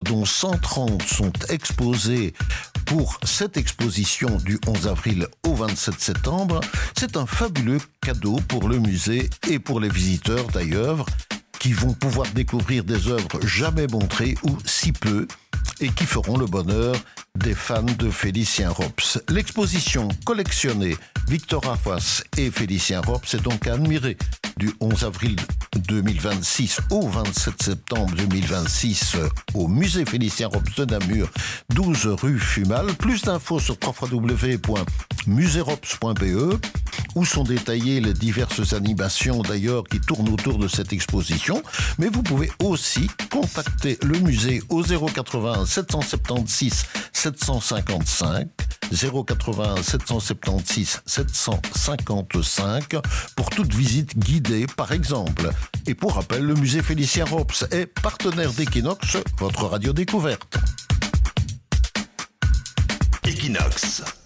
dont 130 sont exposées pour cette exposition du 11 avril au 27 septembre. C'est un fabuleux cadeau pour le musée et pour les visiteurs d'ailleurs, qui vont pouvoir découvrir des œuvres jamais montrées ou si peu, et qui feront le bonheur des fans de Félicien Rops. L'exposition collectionnée Victor Arvas et Félicien Rops est donc à admirer du 11 avril 2026 au 27 septembre 2026 au musée Félicien Rops de Namur, 12 rue Fumal. Plus d'infos sur www.muserops.be, où sont détaillées les diverses animations d'ailleurs qui tournent autour de cette exposition. Mais vous pouvez aussi contacter le musée au 080 776 755 080 776 755 pour toute visite guidée par exemple. Et pour rappel, le musée Félicien Rops est partenaire d'Equinox, votre radio découverte. Equinox.